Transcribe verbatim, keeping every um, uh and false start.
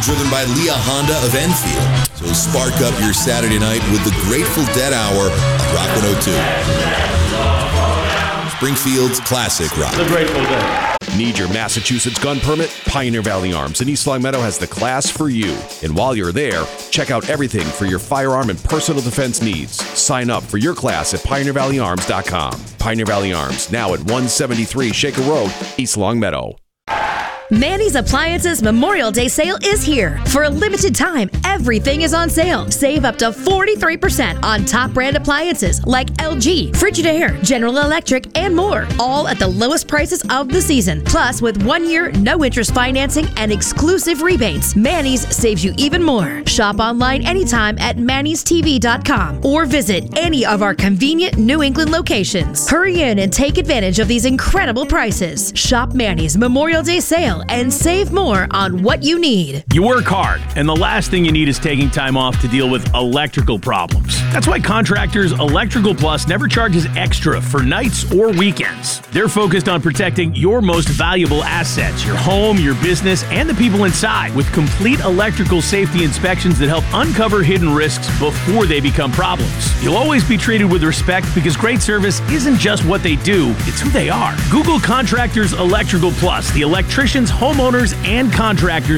driven by Leah Honda of Enfield. So spark up your Saturday night with the Grateful Dead Hour on Rock one oh two. Springfield's classic rock. The Grateful Dead. Need your Massachusetts gun permit? Pioneer Valley Arms in East Longmeadow has the class for you. And while you're there, check out everything for your firearm and personal defense needs. Sign up for your class at pioneer valley arms dot com. Pioneer Valley Arms, now at one seventy-three Shaker Road, East Longmeadow. Manny's Appliances Memorial Day sale is here. For a limited time, everything is on sale. Save up to forty-three percent on top brand appliances like L G, Frigidaire, General Electric, and more. All at the lowest prices of the season. Plus, with one year, no interest financing and exclusive rebates, Manny's saves you even more. Shop online anytime at mannys t v dot com or visit any of our convenient New England locations. Hurry in and take advantage of these incredible prices. Shop Manny's Memorial Day sale and save more on what you need. You work hard, and the last thing you need is taking time off to deal with electrical problems. That's why Contractors Electrical Plus never charges extra for nights or weekends. They're focused on protecting your most valuable assets, your home, your business, and the people inside, with complete electrical safety inspections that help uncover hidden risks before they become problems. You'll always be treated with respect because great service isn't just what they do, it's who they are. Google Contractors Electrical Plus, the electricians, homeowners, and contractors